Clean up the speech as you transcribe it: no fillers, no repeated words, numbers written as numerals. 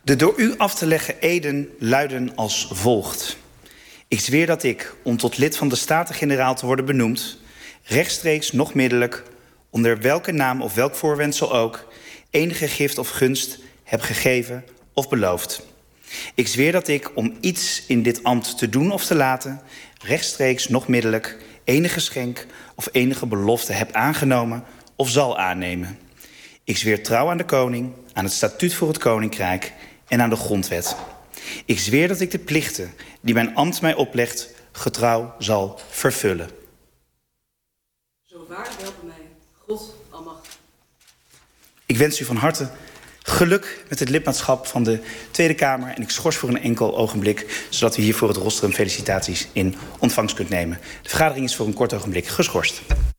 De door u af te leggen eden luiden als volgt. Ik zweer dat ik, om tot lid van de Staten-Generaal te worden benoemd, rechtstreeks noch middelijk, onder welke naam of welk voorwendsel ook, enige gift of gunst heb gegeven of beloofd. Ik zweer dat ik, om iets in dit ambt te doen of te laten, rechtstreeks noch middelijk, enige geschenk of enige belofte heb aangenomen of zal aannemen. Ik zweer trouw aan de koning, aan het statuut voor het koninkrijk en aan de grondwet. Ik zweer dat ik de plichten die mijn ambt mij oplegt getrouw zal vervullen. Zo waar helpen mij, God almachtig. Ik wens u van harte geluk met het lidmaatschap van de Tweede Kamer en ik schors voor een enkel ogenblik, zodat u hiervoor het rostrum felicitaties in ontvangst kunt nemen. De vergadering is voor een kort ogenblik geschorst.